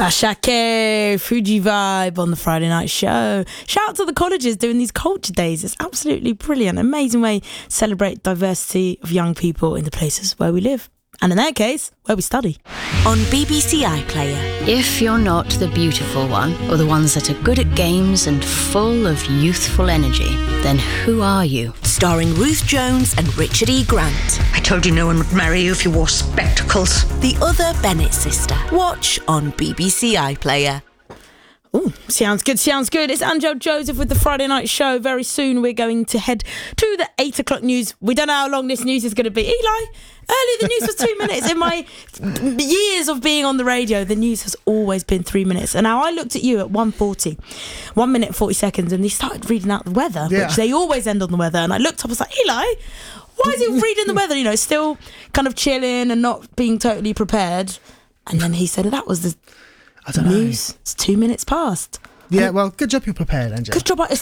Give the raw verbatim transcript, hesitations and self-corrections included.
Ashake, Fuji vibe on the Friday night show. Shout out to the colleges doing these culture days. It's absolutely brilliant. Amazing way to celebrate diversity of young people in the places where we live. And in their case, where we study. On B B C iPlayer. If you're not the beautiful one, or the ones that are good at games and full of youthful energy, then who are you? Starring Ruth Jones and Richard E. Grant. I told you no one would marry you if you wore spectacles. The Other Bennett Sister. Watch on B B C iPlayer. Oh, sounds good, sounds good. It's Angel Joseph with the Friday night show. Very soon we're going to head to the eight o'clock news. We don't know how long this news is going to be. Eli, earlier the news was two minutes. In my years of being on the radio, the news has always been three minutes. And now I looked at you at one forty, one minute forty seconds, and they started reading out the weather, Yeah. which they always end on the weather. And I looked up, I was like, Eli, why is he reading the weather? You know, still kind of chilling and not being totally prepared. And then he said that was the I don't know. news. It's two minutes past. Yeah, well, good job you're prepared, Angel. Good job. It's